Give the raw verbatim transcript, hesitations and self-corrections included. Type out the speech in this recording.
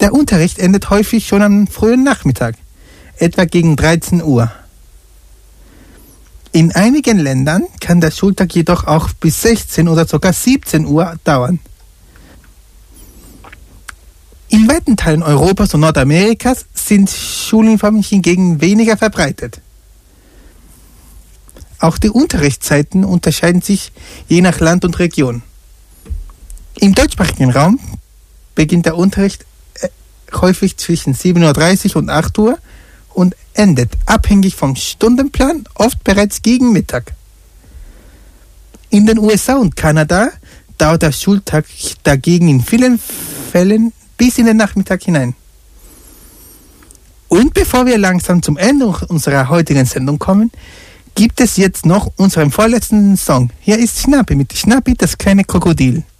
Der Unterricht endet häufig schon am frühen Nachmittag, etwa gegen dreizehn Uhr. In einigen Ländern kann der Schultag jedoch auch bis sechzehn oder sogar siebzehn Uhr dauern. In weiten Teilen Europas und Nordamerikas sind Schuluniformen hingegen weniger verbreitet. Auch die Unterrichtszeiten unterscheiden sich je nach Land und Region. Im deutschsprachigen Raum beginnt der Unterricht häufig zwischen sieben Uhr dreißig und acht Uhr und endet, abhängig vom Stundenplan, oft bereits gegen Mittag. In den U S A und Kanada dauert der Schultag dagegen in vielen Fällen bis in den Nachmittag hinein. Und bevor wir langsam zum Ende unserer heutigen Sendung kommen, gibt es jetzt noch unseren vorletzten Song. Hier ist Schnappi mit Schnappi, das kleine Krokodil.